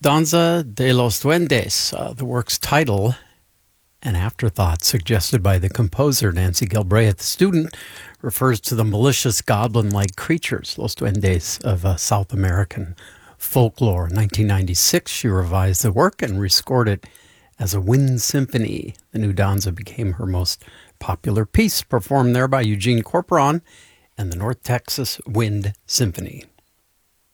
Danza de los Duendes, the work's title, an afterthought suggested by the composer Nancy Galbraith, the student, refers to the malicious goblin-like creatures, Los Duendes, of South American folklore. In 1996, she revised the work and rescored it as a wind symphony. The new Danza became her most popular piece, performed there by Eugene Corporon and the North Texas Wind Symphony.